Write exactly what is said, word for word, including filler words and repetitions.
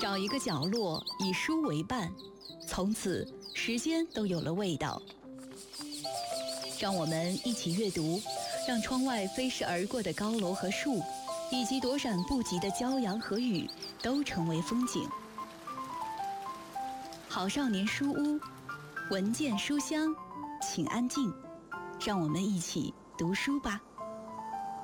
找一个角落，以书为伴，从此时间都有了味道。让我们一起阅读，让窗外飞逝而过的高楼和树，以及躲闪不及的骄阳和雨，都成为风景。好少年书屋，文件书香，请安静，让我们一起读书吧。